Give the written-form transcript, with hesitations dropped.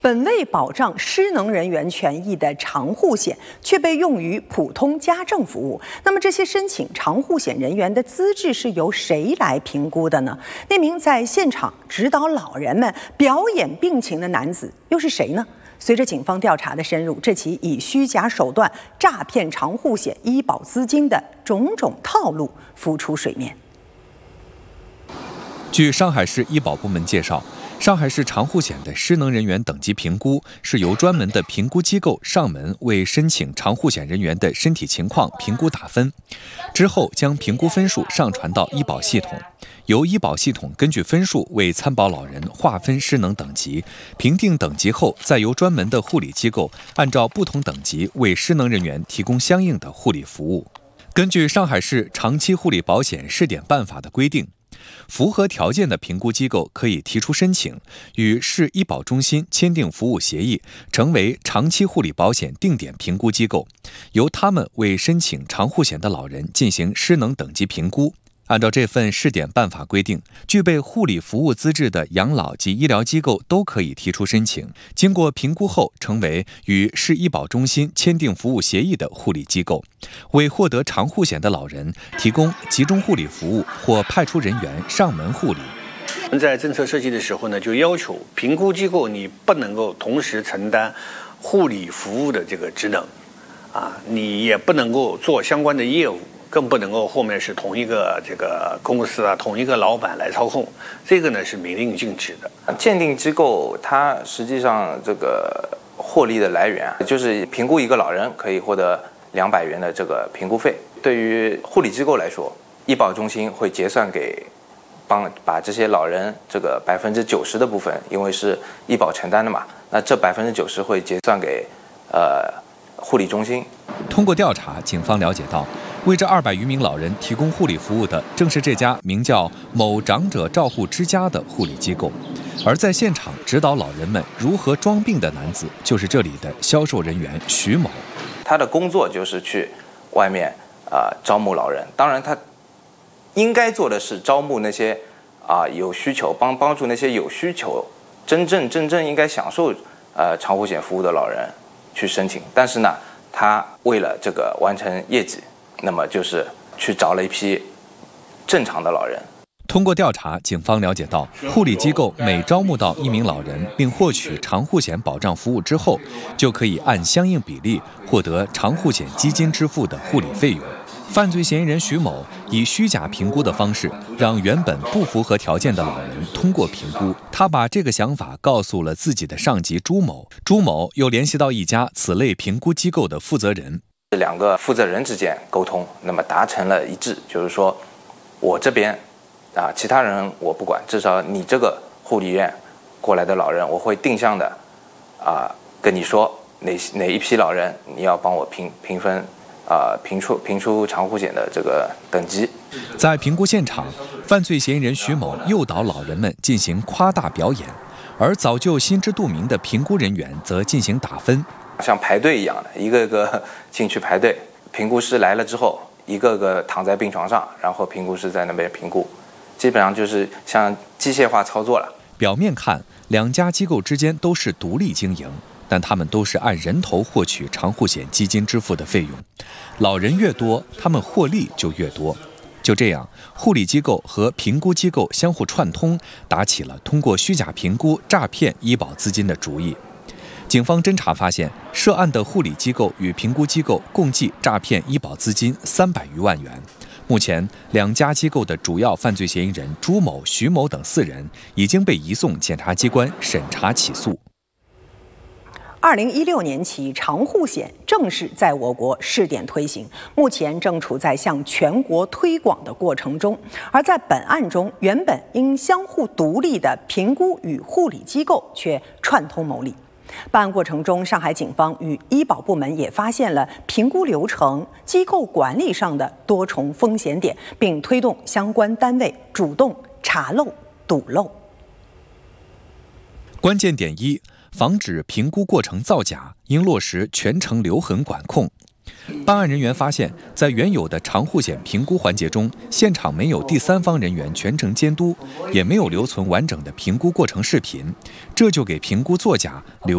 本为保障失能人员权益的长护险，却被用于普通家政服务。那么，这些申请长护险人员的资质是由谁来评估的呢？那名在现场指导老人们表演病情的男子又是谁呢？随着警方调查的深入，这起以虚假手段诈骗长护险医保资金的种种套路浮出水面。 据上海市医保部门介绍，上海市长护险的失能人员等级评估是由专门的评估机构上门为申请长护险人员的身体情况评估打分，之后将评估分数上传到医保系统，由医保系统根据分数为参保老人划分失能等级，评定等级后，再由专门的护理机构按照不同等级为失能人员提供相应的护理服务。根据上海市长期护理保险试点办法的规定，符合条件的评估机构可以提出申请，与市医保中心签订服务协议，成为长期护理保险定点评估机构，由他们为申请长护险的老人进行失能等级评估。按照这份试点办法规定，具备护理服务资质的养老及医疗机构都可以提出申请，经过评估后成为与市医保中心签订服务协议的护理机构，为获得长护险的老人提供集中护理服务或派出人员上门护理。 我们在政策设计的时候呢，就要求评估机构你不能够同时承担护理服务的这个职能，你也不能够做相关的业务，更不能够后面是同一个这个公司同一个老板来操控，这个呢是明令禁止的。 鉴定机构它实际上这个获利的来源就是评估一个老人可以获得200元的这个评估费。对于护理机构来说，医保中心会结算给把这些老人这个90%的部分，因为是医保承担的嘛，那这90%会结算给护理中心。 通过调查，警方了解到，为这200余名老人提供护理服务的正是这家名叫某长者照护之家的护理机构，而在现场指导老人们如何装病的男子就是这里的销售人员徐某。 他的工作就是去外面招募老人，当然他应该做的是招募那些有需求，帮助那些有需求真正应该享受长护险服务的老人去申请，但是呢，他为了这个完成业绩，那么就是去找了一批正常的老人。 通过调查，警方了解到，护理机构每招募到1名老人并获取长护险保障服务之后，就可以按相应比例获得长护险基金支付的护理费用。犯罪嫌疑人徐某以虚假评估的方式，让原本不符合条件的老人通过评估。他把这个想法告诉了自己的上级朱某，朱某又联系到一家此类评估机构的负责人。 2个负责人之间沟通，那么达成了一致，就是说我这边其他人我不管，至少你这个护理院过来的老人，我会定向的跟你说哪一批老人你要帮我评分评出长护险的这个等级。 在评估现场，犯罪嫌疑人徐某诱导老人们进行夸大表演，而早就心知肚明的评估人员则进行打分， 像排队一样的，一个个进去排队。评估师来了之后，一个个躺在病床上，然后评估师在那边评估，基本上就是像机械化操作了。 表面看，2家机构之间都是独立经营，但他们都是按人头获取长护险基金支付的费用，老人越多，他们获利就越多。就这样，护理机构和评估机构相互串通，打起了通过虚假评估诈骗医保资金的主意。警方侦查发现，涉案的护理机构与评估机构共计诈骗医保资金300余万元。目前，2家机构的主要犯罪嫌疑人朱某、徐某等4人已经被移送检察机关审查起诉。 2016年起，长护险正式在我国试点推行，目前正处在向全国推广的过程中。而在本案中，原本应相互独立的评估与护理机构却串通牟利。办案过程中，上海警方与医保部门也发现了评估流程、机构管理上的多重风险点，并推动相关单位主动查漏堵漏。 关键点1：防止评估过程造假，应落实全程留痕管控。办案人员发现，在原有的长护险评估环节中，现场没有第三方人员全程监督，也没有留存完整的评估过程视频，这就给评估作假留